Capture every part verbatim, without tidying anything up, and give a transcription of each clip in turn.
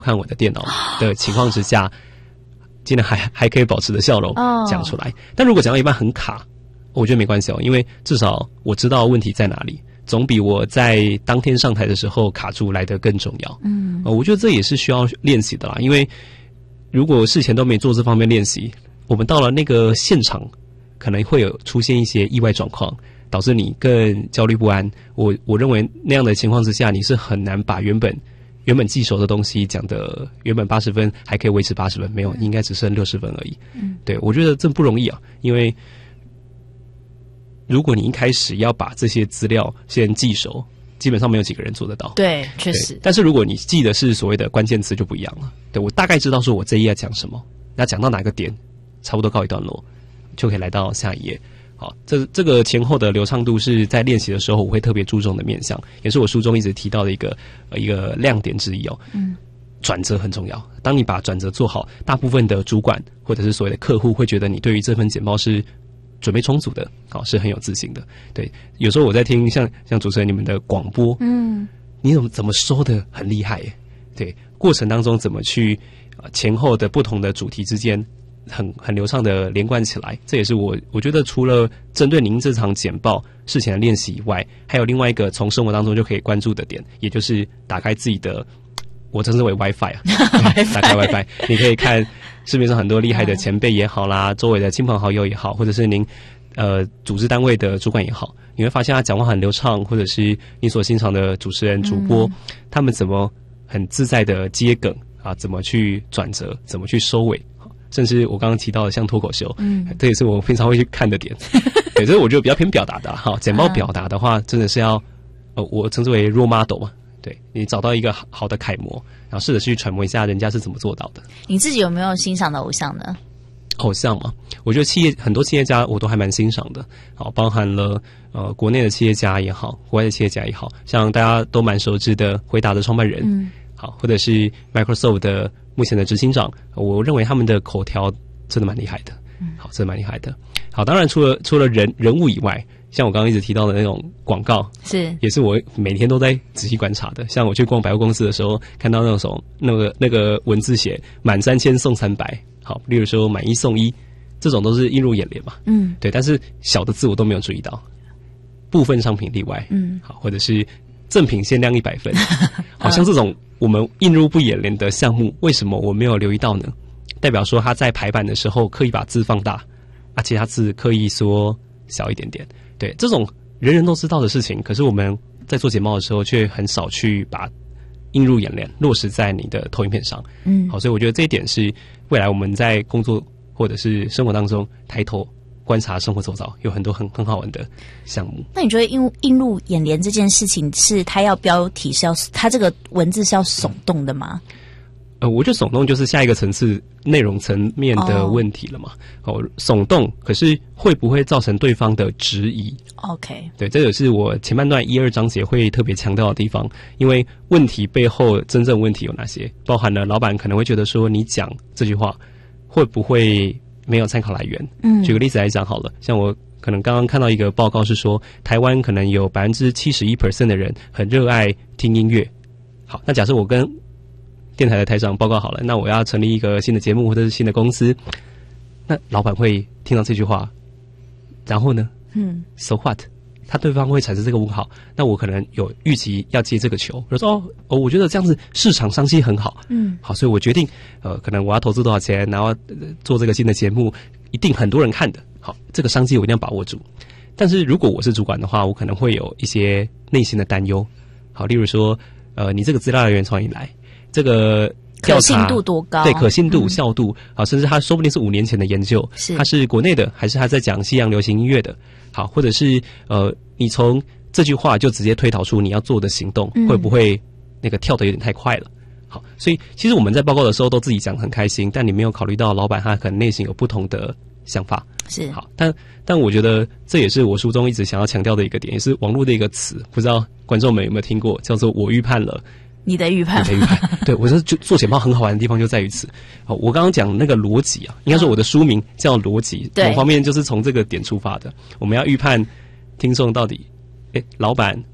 看我的电脑的情况之下，竟然还还可以保持着笑容讲出来。Oh. 但如果讲到一半很卡，我觉得没关系哦，因为至少我知道问题在哪里，总比我在当天上台的时候卡住来得更重要。嗯、呃，我觉得这也是需要练习的啦，因为如果事前都没做这方面练习，我们到了那个现场，可能会有出现一些意外状况，导致你更焦虑不安。我我认为那样的情况之下，你是很难把原本原本记熟的东西讲的原本八十分还可以维持八十分，没有，应该只剩六十分而已。嗯，对，我觉得这不容易啊，因为如果你一开始要把这些资料先记熟，基本上没有几个人做得到。 对，确实。 但是如果你记的是所谓的关键词就不一样了。对，我大概知道说我这一页要讲什么，那讲到哪个点，差不多告一段落，就可以来到下一页。好，这这个前后的流畅度是在练习的时候我会特别注重的面向，也是我书中一直提到的一个呃一个亮点之一哦。嗯，转折很重要。当你把转折做好，大部分的主管或者是所谓的客户会觉得你对于这份简报是准备充足的，好，是很有自信的。对，有时候我在听像像主持人你们的广播，嗯，你怎么怎么说的很厉害耶？对，过程当中怎么去呃前后的不同的主题之间很很流畅的连贯起来，这也是我我觉得除了针对您这场简报事前的练习以外，还有另外一个从生活当中就可以关注的点，也就是打开自己的，我称之为 WiFi 啊，打开 WiFi， 你可以看市面上很多厉害的前辈也好啦，周围的亲朋好友也好，或者是您呃组织单位的主管也好，你会发现他讲话很流畅，或者是你所欣赏的主持人、主播，嗯、他们怎么很自在的接梗啊，怎么去转折，怎么去收尾。甚至我刚刚提到的像脱口秀，嗯，这也是我平常会去看的点。对，这是我觉得比较偏表达的哈。简报表达的话，真的是要呃，我称之为 role model 嘛。对，你找到一个好的楷模，然后试着去揣摩一下人家是怎么做到的。 你自己有没有欣赏的偶像呢？ 偶像嘛，我觉得企业很多企业家我都还蛮欣赏的。好，包含了呃国内的企业家也好，国外的企业家也好，像大家都蛮熟知的回答的创办人，嗯，好，或者是 Microsoft 的目前的执行长，我认为他们的口条真的蛮厉害的。好，真的蛮厉害的。好，当然除了除了人人物以外，像我刚刚一直提到的那种广告，是也是我每天都在仔细观察的。像我去逛百货公司的时候，看到那种那个那个文字写满三千送三百，好，例如说买一送一，这种都是映入眼帘嘛。嗯，对。但是小的字我都没有注意到，部分商品例外。嗯，好，或者是赠品限量一百份，好像这种我们映入不眼帘的项目，为什么我没有留意到呢？代表说他在排版的时候刻意把字放大，啊，其他字刻意缩小一点点。对，这种人人都知道的事情，可是我们在做简报的时候却很少去把映入眼帘落实在你的投影片上。嗯，好，所以我觉得这一点是未来我们在工作或者是生活当中抬头观察生活周遭，有很多很很好玩的项目。 那你觉得映映入眼帘这件事情，是它要标题是要它这个文字是要耸动的吗？ 呃，我觉得耸动就是下一个层次内容层面的问题了嘛。哦，哦耸动，可是会不会造成对方的质疑 ？OK， 对，这也是我前半段一二章节会特别强调的地方。因为问题背后真正问题有哪些，包含了老板可能会觉得说你讲这句话会不会没有参考来源？嗯，举个例子来讲好了，像我可能刚刚看到一个报告是说，台湾可能有百分之七十一 percent 的人很热爱听音乐。好，那假设我跟电台的台长报告好了，那我要成立一个新的节目或者是新的公司，那老板会听到这句话，然后呢？嗯 ，so what？ 他对方会产生这个问号，那我可能有预期要接这个球，我说哦哦，我觉得这样子市场商机很好，嗯，好，所以我决定呃，可能我要投资多少钱，然后、呃、做这个新的节目，一定很多人看的，好，这个商机我一定要把握住。但是如果我是主管的话，我可能会有一些内心的担忧，好，例如说，呃，你这个资料来源从哪里来？这个调查可信度多高？ 对，可信度、嗯、效度，好，甚至他说不定是五年前的研究，是他是国内的，还是他在讲西洋流行音乐的？好，或者是呃，你从这句话就直接推导出你要做的行动，嗯、会不会那个跳得有点太快了？好，所以其实我们在报告的时候都自己讲得很开心，但你没有考虑到老板他可能内心有不同的想法。 是好， 但但我觉得这也是我书中一直想要强调的一个点，也是网络的一个词，不知道观众们有没有听过，叫做我预判了。 你的预判， 你的预判，对，我是就做简报很好玩的地方就在于此。好，我刚刚讲那个逻辑啊，应该说我的书名叫逻辑，某方面就是从这个点出发的。我们要预判听众到底，哎，老板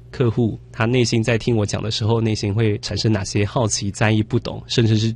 客户他内心在听我讲的时候，内心会产生哪些好奇、在意、不懂，甚至是